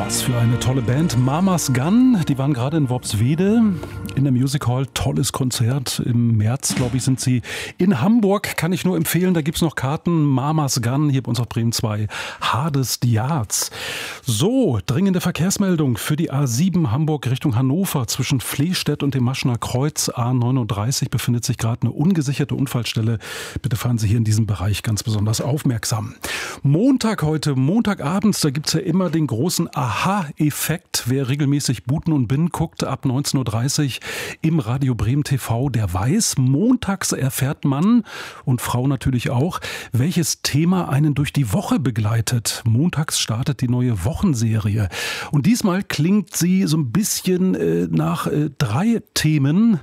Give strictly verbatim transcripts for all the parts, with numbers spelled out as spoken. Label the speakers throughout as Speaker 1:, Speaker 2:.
Speaker 1: Was für eine tolle Band. Mama's Gun, die waren gerade in Worpswede in der Music Hall. Tolles Konzert. Im März, glaube ich, sind sie in Hamburg. Kann ich nur empfehlen, da gibt es noch Karten. Mama's Gun, hier bei uns auf Bremen zwei. Hardest Yards. So, dringende Verkehrsmeldung für die A sieben Hamburg Richtung Hannover. Zwischen Flehstedt und dem Maschener Kreuz A neununddreißig befindet sich gerade eine ungesicherte Unfallstelle. Bitte fahren Sie hier in diesem Bereich ganz besonders aufmerksam. Montag heute, Montagabends, da gibt es ja immer den großen Aha-Effekt. Wer regelmäßig Buten und Bin guckt, ab neunzehn Uhr dreißig im Radio Bremen T V, der weiß, montags erfährt Mann und Frau natürlich auch, welches Thema einen durch die Woche begleitet. Montags startet die neue Wochenserie. Und diesmal klingt sie so ein bisschen äh, nach äh, drei Themen.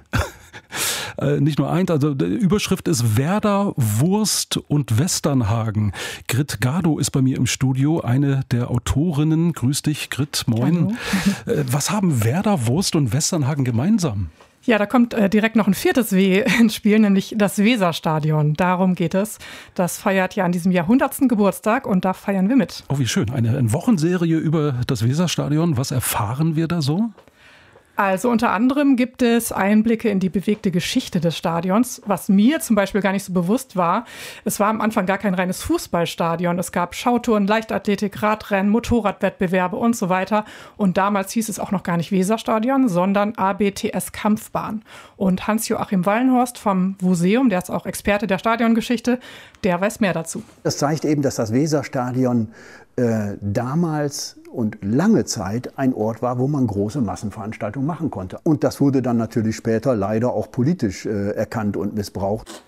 Speaker 1: Nicht nur eins, also die Überschrift ist Werder, Wurst und Westernhagen. Grit Gado ist bei mir im Studio, eine der Autorinnen. Grüß dich, Grit, moin. Hallo. Was haben Werder, Wurst und Westernhagen gemeinsam?
Speaker 2: Ja, da kommt äh, direkt noch ein viertes W ins Spiel, nämlich das Weserstadion. Darum geht es. Das feiert ja an diesem Jahr hundertsten Geburtstag und da feiern wir mit.
Speaker 1: Oh, wie schön. Eine, eine Wochenserie über das Weserstadion. Was erfahren wir da so?
Speaker 2: Also unter anderem gibt es Einblicke in die bewegte Geschichte des Stadions, was mir zum Beispiel gar nicht so bewusst war. Es war am Anfang gar kein reines Fußballstadion. Es gab Schautouren, Leichtathletik, Radrennen, Motorradwettbewerbe und so weiter. Und damals hieß es auch noch gar nicht Weserstadion, sondern A B T S Kampfbahn. Und Hans-Joachim Wallenhorst vom Museum, der ist auch Experte der Stadiongeschichte, der weiß mehr dazu.
Speaker 3: Das zeigt eben, dass das Weserstadion äh, damals und lange Zeit ein Ort war, wo man große Massenveranstaltungen machen konnte. Und das wurde dann natürlich später leider auch politisch äh, erkannt und missbraucht.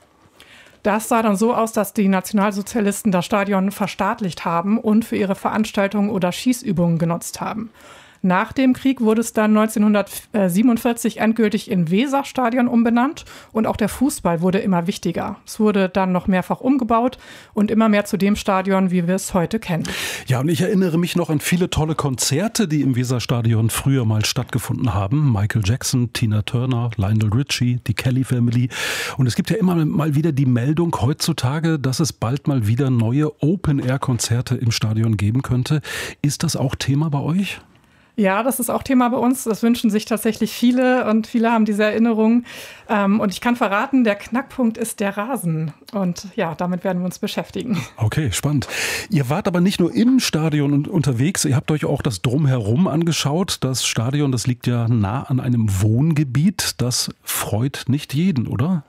Speaker 2: Das sah dann so aus, dass die Nationalsozialisten das Stadion verstaatlicht haben und für ihre Veranstaltungen oder Schießübungen genutzt haben. Nach dem Krieg wurde es dann neunzehnhundertsiebenundvierzig endgültig in Weserstadion umbenannt und auch der Fußball wurde immer wichtiger. Es wurde dann noch mehrfach umgebaut und immer mehr zu dem Stadion, wie wir es heute kennen.
Speaker 1: Ja, und ich erinnere mich noch an viele tolle Konzerte, die im Weserstadion früher mal stattgefunden haben. Michael Jackson, Tina Turner, Lionel Richie, die Kelly Family. Und es gibt ja immer mal wieder die Meldung heutzutage, dass es bald mal wieder neue Open-Air-Konzerte im Stadion geben könnte. Ist das auch Thema bei euch?
Speaker 2: Ja, das ist auch Thema bei uns. Das wünschen sich tatsächlich viele und viele haben diese Erinnerungen. Und ich kann verraten, der Knackpunkt ist der Rasen. Und ja, damit werden wir uns beschäftigen.
Speaker 1: Okay, spannend. Ihr wart aber nicht nur im Stadion unterwegs, ihr habt euch auch das Drumherum angeschaut. Das Stadion, das liegt ja nah an einem Wohngebiet. Das freut nicht jeden, oder?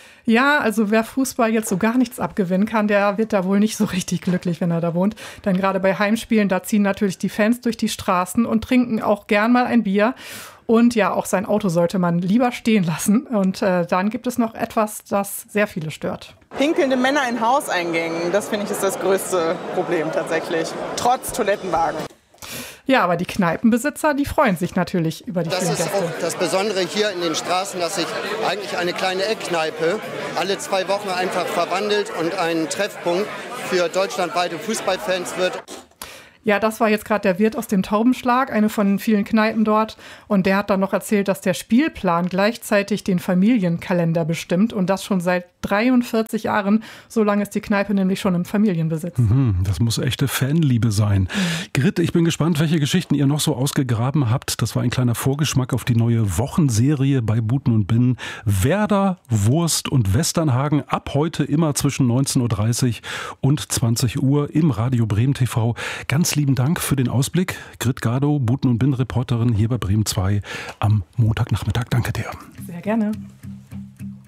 Speaker 2: Ja, also wer Fußball jetzt so gar nichts abgewinnen kann, der wird da wohl nicht so richtig glücklich, wenn er da wohnt. Denn gerade bei Heimspielen, da ziehen natürlich die Fans durch die Straßen und trinken auch gern mal ein Bier. Und ja, auch sein Auto sollte man lieber stehen lassen. Und äh, dann gibt es noch etwas, das sehr viele stört.
Speaker 4: Pinkelnde Männer in Hauseingängen, das finde ich ist das größte Problem tatsächlich. Trotz Toilettenwagen.
Speaker 2: Ja, aber die Kneipenbesitzer, die freuen sich natürlich über die vielen Gäste.
Speaker 5: Das ist auch das Besondere hier in den Straßen, dass sich eigentlich eine kleine Eckkneipe alle zwei Wochen einfach verwandelt und ein Treffpunkt für deutschlandweite Fußballfans wird.
Speaker 2: Ja, das war jetzt gerade der Wirt aus dem Taubenschlag, eine von vielen Kneipen dort. Und der hat dann noch erzählt, dass der Spielplan gleichzeitig den Familienkalender bestimmt. Und das schon seit dreiundvierzig Jahren. So lange ist die Kneipe nämlich schon im Familienbesitz.
Speaker 1: Mhm, das muss echte Fanliebe sein. Mhm. Grit, ich bin gespannt, welche Geschichten ihr noch so ausgegraben habt. Das war ein kleiner Vorgeschmack auf die neue Wochenserie bei Buten und Bin. Werder, Wurst und Westernhagen. Ab heute immer zwischen neunzehn Uhr dreißig und zwanzig Uhr im Radio Bremen T V. Ganz lieben Dank für den Ausblick. Grit Gado, Buten und Bin Reporterin hier bei Bremen zwei am Montagnachmittag. Danke dir.
Speaker 2: Sehr gerne.